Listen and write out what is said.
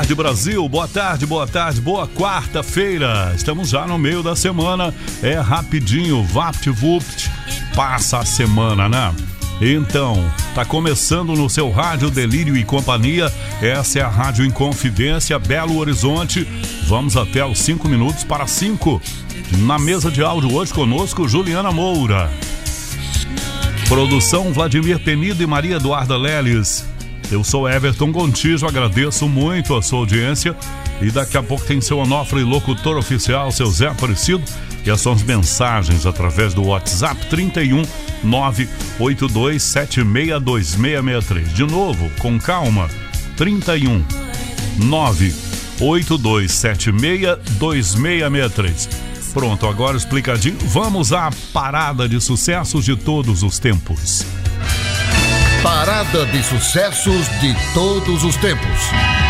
tarde, Brasil. Boa tarde, boa tarde, boa quarta-feira. Estamos já no meio da semana. É rapidinho, vapt-vupt. Passa a semana, né? Então, tá começando no seu rádio Delírio e Companhia. Essa é a Rádio Inconfidência, Belo Horizonte. Vamos até os 5 minutos para 5. Na mesa de áudio hoje conosco, Juliana Moura. Produção, Vladimir Penido e Maria Eduarda Leles. Eu sou Everton Gontijo, agradeço muito a sua audiência. E daqui a pouco tem seu Onofre e locutor oficial, seu Zé Aparecido. E as suas mensagens através do WhatsApp 31 982762663. De novo, com calma, 31 982762663. Pronto, agora explicadinho. Vamos à parada de sucessos de todos os tempos. Parada de sucessos de todos os tempos.